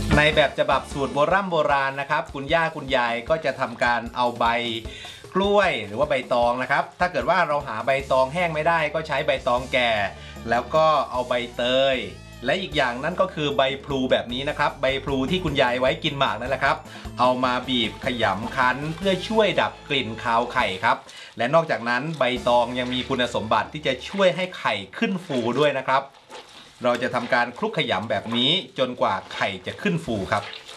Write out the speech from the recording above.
ในแบบฉบับสูตรโบราณนะครับคุณย่าคุณยายก็จะทำการเอาใบกล้วยหรือว่าใบตองนะครับถ้าเกิดว่าเราหาใบตองแห้งไม่ได้ก็ใช้ใบตองแก่แล้วก็เอาใบเตยและอีกอย่างนั่นก็คือใบพลูแบบนี้นะครับใบพลูที่คุณยายไว้กินหมากนั่นแหละครับเอามาบีบขยำคั้นเพื่อช่วยดับกลิ่นคาวไข่ครับและนอกจากนั้นใบตองยังมีคุณสมบัติที่จะช่วยให้ไข่ขึ้นฟูด้วยนะครับเราจะทำการคลุกขยำแบบนี้จนกว่าไข่จะขึ้นฟูครับ